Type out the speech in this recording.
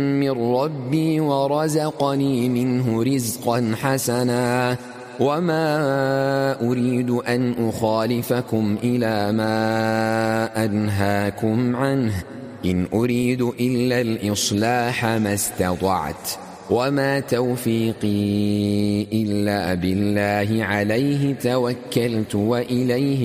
من ربي ورزقني منه رزقا حسنا وما أريد أن أخالفكم إلى ما أنهاكم عنه إن أريد إلا الإصلاح ما استطعت وما توفيقي إلا بالله عليه توكلت وإليه